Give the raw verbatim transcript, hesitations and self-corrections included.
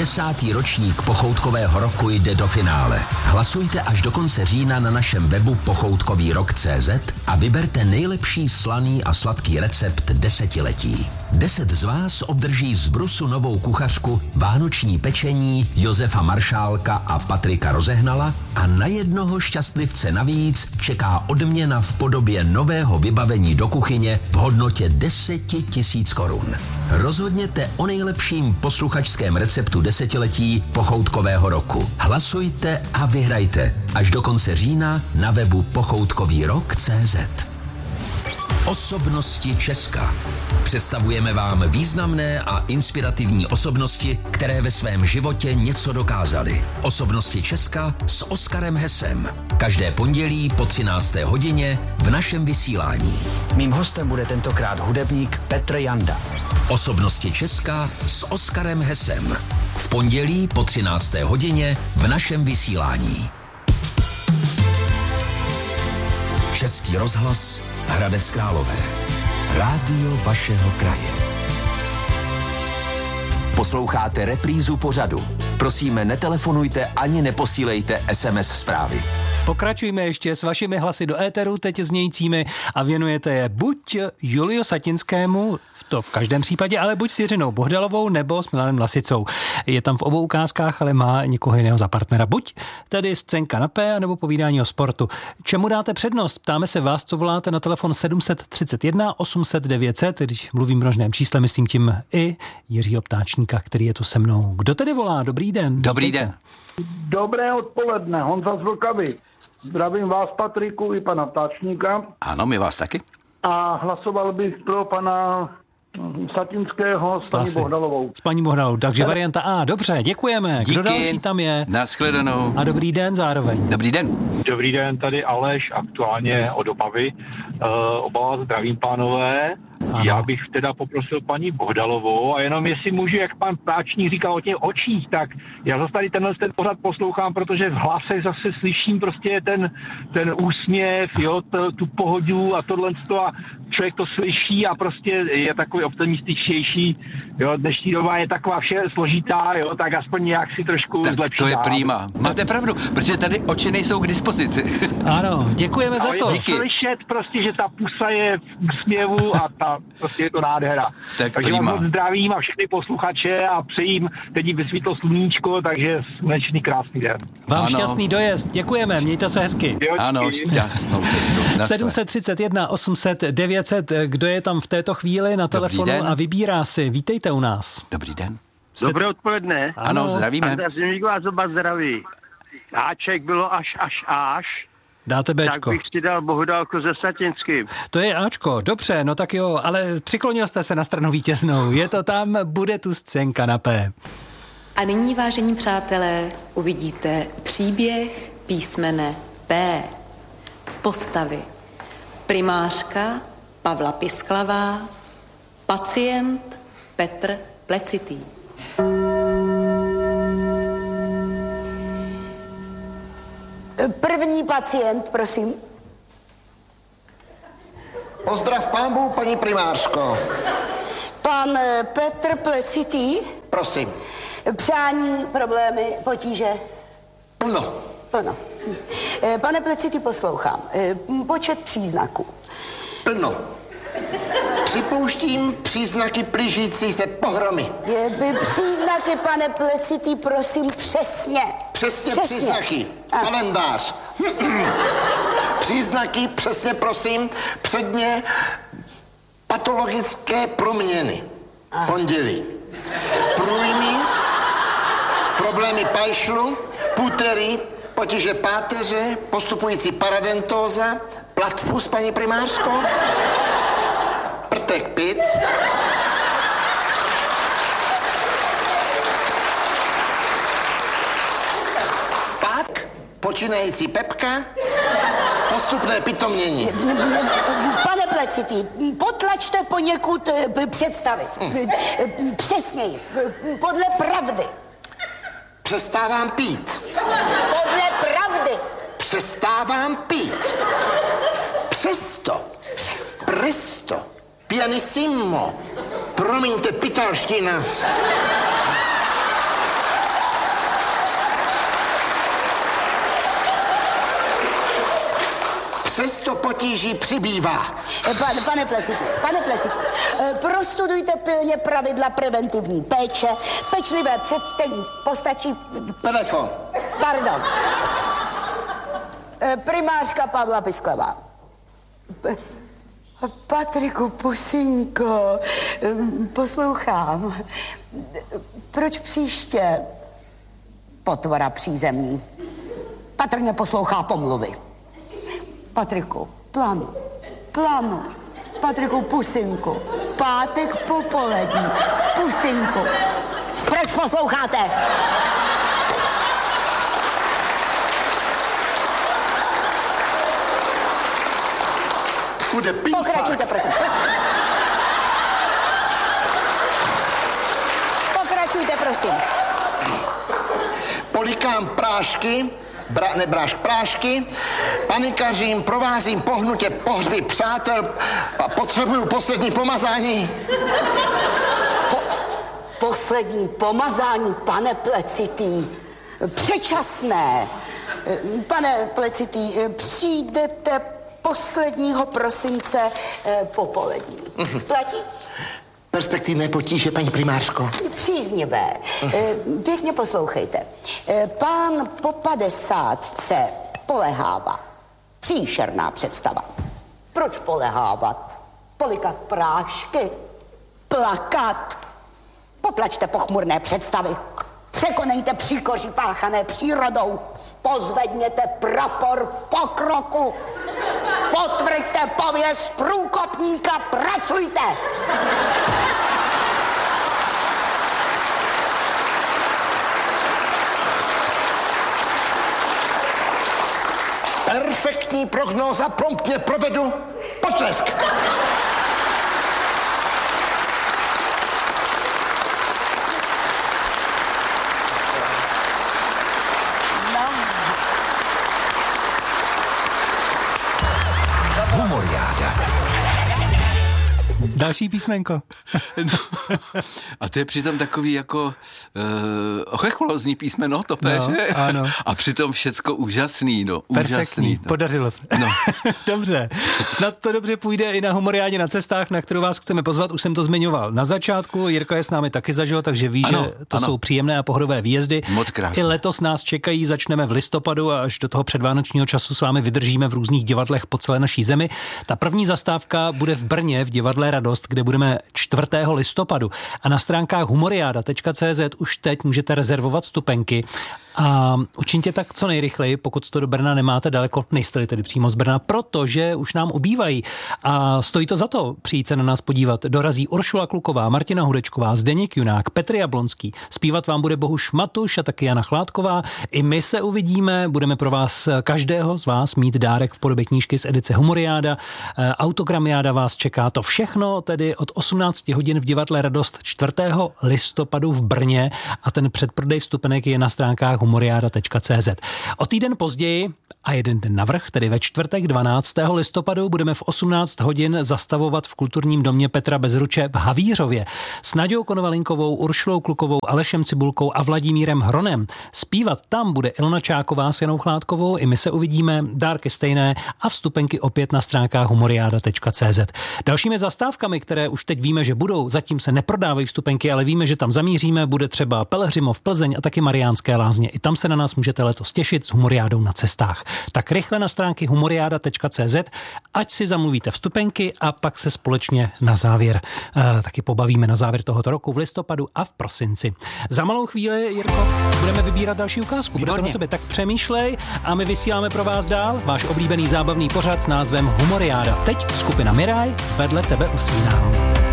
Desátý ročník pochoutkového roku jde do finále. Hlasujte až do konce října na našem webu pochoutkový rok tečka cé zet a vyberte nejlepší slaný a sladký recept desetiletí. Deset z vás obdrží z Brusu novou kuchařku, vánoční pečení Josefa Maršálka a Patrika Rozehnala a na jednoho šťastlivce navíc čeká odměna v podobě nového vybavení do kuchyně v hodnotě deset tisíc korun. Rozhodněte o nejlepším posluchačském receptu desetiletí pochoutkového roku. Hlasujte a vyhrajte až do konce října na webu pochoutkový rok tečka cé zet. Osobnosti Česka. Představujeme vám významné a inspirativní osobnosti, které ve svém životě něco dokázaly. Osobnosti Česka s Oskarem Hesem. Každé pondělí po třinácté hodině v našem vysílání. Mým hostem bude tentokrát hudebník Petr Janda. Osobnosti Česka s Oskarem Hesem. V pondělí po třinácté hodině v našem vysílání. Český rozhlas Hradec Králové. Rádio vašeho kraje. Posloucháte reprízu pořadu. Prosím, netelefonujte ani neposílejte es em es zprávy. Pokračujme ještě s vašimi hlasy do éteru, teď znějícími, a věnujete je buď Juliu Satinskému, to v každém případě, ale buď s Jiřinou Bohdalovou nebo s Milanem Lasicou. Je tam v obou ukázkách, ale má někoho jiného za partnera. Buď tedy scén kanapé, nebo povídání o sportu. Čemu dáte přednost? Ptáme se vás, co voláte na telefon sedm set třicet jedna osm set devět set, když mluvím množném čísle, myslím tím i Jiřího Ptáčníka, který je tu se mnou. Kdo tedy volá? Dobrý den. Dobrý den. Dobré odpoledne, Honza z Vlkavy. Zdravím vás, Patriku, i pana Ptáčníka. Ano, my vás taky. A hlasoval bych pro pana Satinského s paní Bohdalovou. S paní Bohdalovou, takže varianta A. Dobře, děkujeme. Díky. Kdo další tam je? Nashledanou. A dobrý den zároveň. Dobrý den. Dobrý den, tady Aleš, aktuálně od Opavy. Uh, oba vás zdravím, pánové. Ano. Já bych teda poprosil paní Bohdalovou a jenom jestli můžu, jak pan Ptáčník říkal o těch očích, tak já zase tady tenhle ten pořad poslouchám, protože v hlasech zase slyším prostě ten, ten úsměv, jo, t, tu pohodu a tohle a člověk to slyší a prostě je takový optimističtější, jo, dnešní doba je taková vše složitá, jo, tak aspoň nějak si trošku tak zlepší. To je prýma. Máte pravdu, protože tady oči nejsou k dispozici. Ano, děkujeme za to. Díky. Slyšet prostě, že ta pusa je v úsměvu a ta prostě je to nádhera. Tak takže prýma. vás zdravím a všechny posluchače a přejím, teď jim vysvítlo sluníčko, takže slunečný krásný den. Vám ano. Šťastný dojezd, děkujeme, mějte se hezky. Jo, ano, šťastnou cestu. sedm set třicet jedna osm set devět set, kdo je tam v této chvíli na telefonu a vybírá si. Vítejte u nás. Dobrý den. Dobré odpoledne. Ano, ano zdravíme. Zdravím vás oba zdraví. Áček bylo až, až, až. Dáte Bčko. Tak bych si dal Bohdálku se Satinským. To je Ačko, dobře, no tak jo, ale přiklonil jste se na stranu vítěznou. Je to tam, bude tu scén kanapé. A nyní, vážení přátelé, uvidíte příběh písmene P. Postavy. Primářka Pavla Pisklavá, pacient Petr Plecitý. První pacient, prosím. Pozdrav pánbů, paní primářko. Pan Petr Plecitý. Prosím. Přání, problémy, potíže. Plno. Plno. Pane Plecitý, poslouchám. Počet příznaků. Plno. Připouštím příznaky blížící se pohromy. Je, příznaky, pane Plecitý, prosím, přesně. Přesně, přesně. příznaky. A. Kalendář. Příznaky, přesně, prosím, předně patologické proměny. A. Pondělí. Průjmy, problémy pajšlu, putery, potíže páteře, postupující paradentóza, platfus, paní primářko, prtek pic, pak počínající pepka, postupné pitomnění. Pane Plecitý, potlačte poněkud představy. Hmm. Přesněji, podle pravdy. Přestávám pít. Podle pravdy. Přestávám pít. Přesto, Přesto. presto, pianissimo, promiňte, pitalština. přesto potíží přibývá. Pane, pane Plecitý, pane Plecitý, prostudujte pilně pravidla preventivní péče, pečlivé předčtení, postačí... Telefon. Pardon. Primářka Pavla Pisklavá. Patriku, pusinko, poslouchám. Proč příště? Potvora přízemní. Patrně poslouchá pomluvy. Patriku, plánu, plánu. Patriku, pusinku, pátek popolední, pusinku. Proč posloucháte? Bude pít. Pokračujte, prosím. Pokračujte, prosím. Polikám prášky, bra, ne brášk, prášky, panikařím, provázím pohnutě pohřby přátel a potřebuju poslední pomazání. Po, poslední pomazání, pane Plecitý. Předčasné. Pane Plecitý, přijdete posledního prosince popolední. Mhm. Platí? Perspektivné potíže, paní primářko. Příznivé. Pěkně poslouchejte. Pán po padesátce polehává. Příšerná představa. Proč polehávat? Polikat prášky? Plakat? Potlačte pochmurné představy. Překonejte příkoří páchané přírodou. Pozvedněte prapor pokroku. Potvrďte pověst průkopníka, pracujte! Perfektní prognóza, promptně provedu. Potlesk! Další písmenko. No, a to je přitom takový jako uh, ochechlózní písmeno, to no, že? Ano. A přitom všecko úžasný, no. Perfektní, úžasný, no. Podařilo se. No. Dobře, snad to dobře půjde i na Humoriádě na cestách, na kterou vás chceme pozvat. Už jsem to zmiňoval na začátku, Jirka je s námi taky zažil, takže ví, ano, že to ano. jsou příjemné a pohodové výjezdy. Moc krásné. I letos nás čekají, začneme v listopadu a až do toho předvánočního času s vámi vydržíme v různých divadlech po celé naší zemi. Ta první zastávka bude v Brně v divadle Radost, kde budeme čtvrtého listopadu. A na stránkách humoriada tečka cé zet už teď můžete rezervovat vstupenky. A učiňte tak co nejrychleji, pokud to do Brna nemáte daleko, nejste tedy přímo z Brna, protože už nám ubývají. A stojí to za to přijít se na nás podívat. Dorazí Uršula Kluková, Martina Hudečková, Zdeněk Junák, Petr Jablonský. Zpívat vám bude Bohuš Matuš a taky Jana Chládková. I my se uvidíme, budeme pro vás, každého z vás, mít dárek v podobě knížky z edice Humoriáda. Autogramiáda vás čeká. To všechno tedy od osmnácti hodin v divadle Radost čtvrtého listopadu v Brně a ten předprodej vstupenek je na stránkách humoriada tečka cé zet. O týden později a jeden den navrch, tedy ve čtvrtek dvanáctého listopadu, budeme v osmnáct hodin zastavovat v kulturním domě Petra Bezruče v Havířově s Naďou Konovalinkovou, Uršulou Klukovou, Alešem Cibulkou a Vladimírem Hronem. Zpívat tam bude Ilona Čáková s Janou Chládkovou, i my se uvidíme, dárky stejné a vstupenky opět na stránkách humoriada tečka cé zet. Dalšími zastávkami, které už teď víme, že budou, zatím se neprodávají vstupenky, ale víme, že tam zamíříme, bude třeba Pelhřimov, Plzeň a taky Mariánské Lázně. I tam se na nás můžete letos těšit s Humoriádou na cestách. Tak rychle na stránky humoriada tečka cé zet, ať si zamluvíte vstupenky a pak se společně na závěr uh, taky pobavíme na závěr tohoto roku v listopadu a v prosinci. Za malou chvíli, Jirko, budeme vybírat další ukázku. Bude to na tebe, tak přemýšlej a my vysíláme pro vás dál váš oblíbený zábavný pořad s názvem Humoriáda. Teď skupina Miraj, vedle tebe usínám.